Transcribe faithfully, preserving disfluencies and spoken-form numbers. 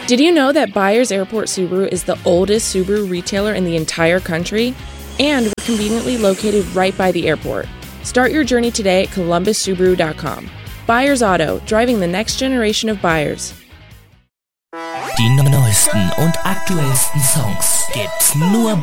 Did you know that Byers Airport Subaru is the oldest Subaru retailer in the entire country? And we're conveniently located right by the airport. Start your journey today at columbus subaru dot com. Byers Auto, driving the next generation of buyers. Die neuesten und aktuellsten Songs gibt's nur